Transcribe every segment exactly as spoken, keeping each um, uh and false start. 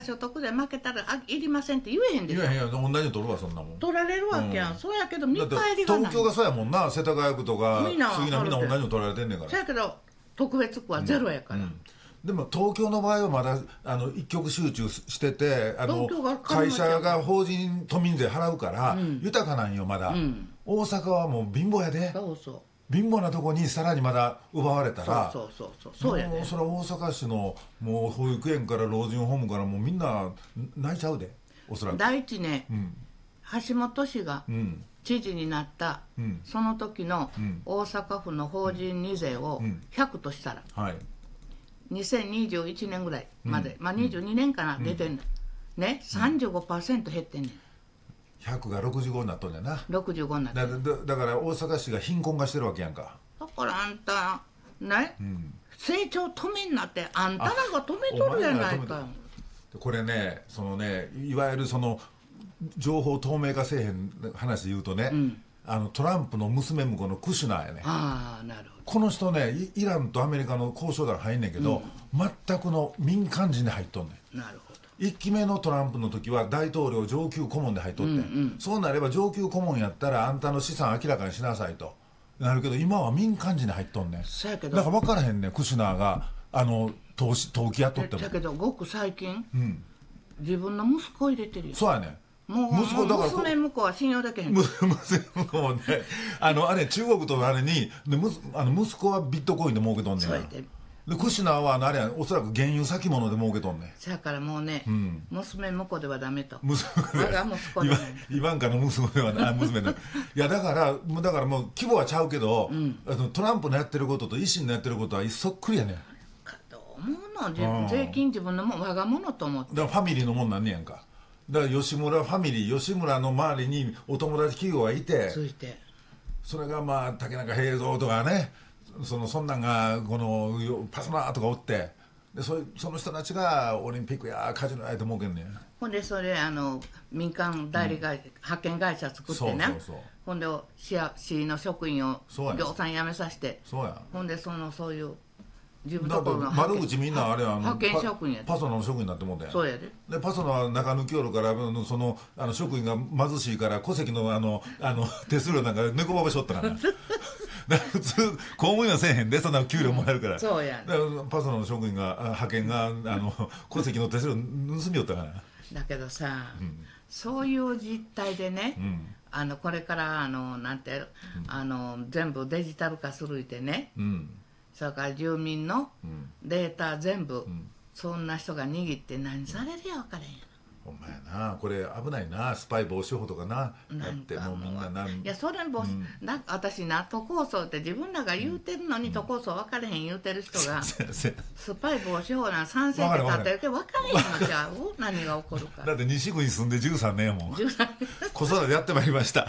所得税負けたらあいりませんって言えへんでしょ。 いやいや同じに取るわそんなもん。 取られるわけやん、うん、そうやけど見返りがない。 が東京がそうやもんな、世田谷区とかみんな杉並みんな同じの取られてんねんから。 そうやけど特別区はゼロやから、うんうん、 でも東京の場合はまだあの一極集中してて、あの会社が法人都民税払うから、うん、豊かなんよまだ、うん、大阪はもう貧乏やで。 そうそう貧乏なとこにさらにまだ奪われたら、 そうそうそうそうやね。 もうそれは大阪市のもう保育園から老人ホームからもうみんな泣いちゃうで、おそらく。 第一ね、うん、橋本氏が知事になった、うん、その時の大阪府の法人に税をひゃくとしたら、うんはい、にせんにじゅういちねんぐらいまで、うん、まあにじゅうにねんかな、うん、出てんのね、さんじゅうごパーセント 減ってんねん。 ひゃくがろくじゅうごになっとんねんな。 ろくじゅうごになってん だ, だ, だから大阪市が貧困化してるわけやんか。 だからあんたね、うん、成長止めんなってあんたらが止めとるやないか。 これね、そのね、いわゆるその情報透明化せえへん話で言うとね、うん、あのトランプの娘婿のクシュナーやね。 ああなるほど。 この人ね、イランとアメリカの交渉団入んねんけど、うん、全くの民間人で入っとんねん。 なるほど。 いっきめのトランプの時は大統領上級顧問で入っとって、うんうん、そうなれば上級顧問やったらあんたの資産明らかにしなさいとなるけど、今は民間人で入っとんねん。だから分からへんねん、クシュナーがあの投資投機やっとっても。 だけどごく最近、うん、自分の息子を入れてるよ。 そうやねん。 もう息子だから娘婿は信用できへん。 娘婿もね、あのあれ中国とあれにでむあの息子はビットコインで儲けとんねん。そうやで。でクシュナーはあのあれやおそらく原油先物で儲けとんねん。 だからもうね、うん、娘婿ではダメと。 娘我が息子ではない。 イバンカの娘ではない娘のいやだからだからもう規模はちゃうけど、うん、あのトランプのやってることと維新のやってることはそっくりやねん。 どう思うの、自分税金自分のも我が物と思って。 だからファミリーのもんなんねやんか。だから吉村ファミリー、吉村の周りにお友達企業がいて、 ついてそれがまあ竹中平蔵とかね、そのそんなんがこのパソナーとかおって、で そ, その人たちがオリンピックやカジノやって儲けんねん。 ほんでそれあの民間代理会、うん、派遣会社作ってな、そうそうそう、ほんで市, 市の職員を量産辞めさせて、 そうや、 ほんでそのそういう自分のところの窓口みんなあれあの派遣職員やで、 パソナの職員になってもんだよ。 そうやで。 でパソナは中抜きおるから、そのあの職員が貧しいから戸籍のあのあの手数料なんか猫ばばしょったから普通公務員はせえへんで、そんな給料もらえるから。 そうや、ね、 だからパソナの職員が派遣があの戸籍の手数料盗みよったから。 だけどさ、うん、そういう実態でね、うん、あのこれからあのなんて、うん、あの全部デジタル化するいてね、うん、それから住民のデータ全部、うん、そんな人が握って何されるや分からへんや。 ほんまやな、これ危ないな、スパイ防止法とかな、だってもうみんなな、いやそれも、うん、なんか私な都構想って自分らが言うてるのに、うん、都構想分からへん言うてる人が、うん、スパイ防止法なん賛成って書いてるけど分からへんのじゃあ何が起こるか。 だって西区に住んでじゅうさんねんやもん子育てやってまいりました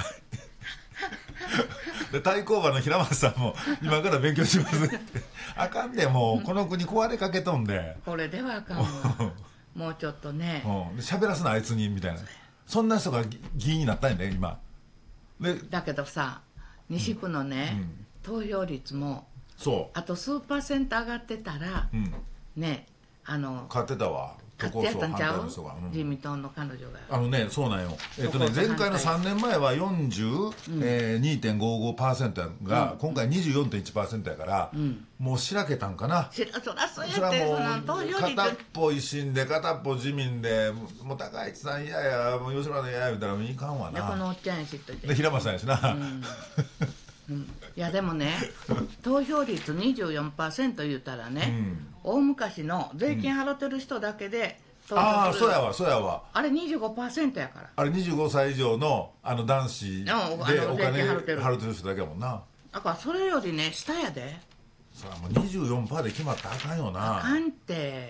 で対抗馬の平松さんも今から勉強しますってあかんで、もうこの国壊れかけとんでこれではあかんわもうちょっとね、 喋、うん、らすなあいつにみたいな、そんな人が議員になったんやね今で。だけどさ西区のね、うんうん、投票率もそうあと数パーセント上がってたら、うん、ねあの買ってたわ、 買ってやったんちゃう、うん、自民党の彼女があのね、そうなんよ、えっとね、前回のさんねんまえは よんじゅうにてんごごパーセント が、うん、今回 にじゅうよんてんいちパーセント やから、うん、もうしらけたんかな。 しらそらそうやって、そら投票率片っぽ維新で片っぽ自民で、もう高市さん嫌や、もう吉村の嫌やみたいなのいかんわな。 でこのおっちゃんやしっといて、 で平松さんやしな、 うんうん、いやでもね投票率 にじゅうよんパーセント 言うたらね、うん、大昔の税金払ってる人だけで、 うん、ああそうやわそうやわ、 あれ にじゅうごパーセント やから、 あれにじゅうごさい以上のあの男子でお金払ってる人だけやもんな。 だからそれよりね下やで、 それはもう にじゅうよんパーセント で決まったらあかんよな。 あかんって、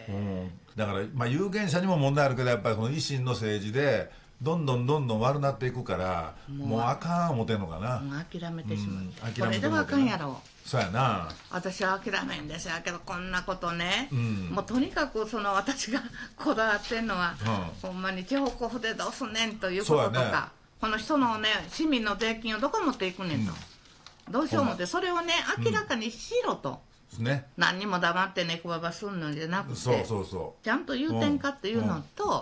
うん、だから、まあ、有権者にも問題あるけど、やっぱりこの維新の政治でどんどんどんどん悪なっていくから、もうあかん思てんのかな。 もう諦めてしまう、うん、 諦めてこれではあかんやろ。 そうやな、 私は諦めんですやけど、こんなことね、うん、もうとにかくその私がこだわってんのは、うん、ほんまに地方交付でどうすんねんということとか、ね、この人のね市民の税金をどこ持っていくねんと、うん、どうしよう思って、それをね明らかにしろと、 ね、 何にも黙って猫ばばすんのじゃなくて、 そうそうそう、 ちゃんと言うてんかっていうのと、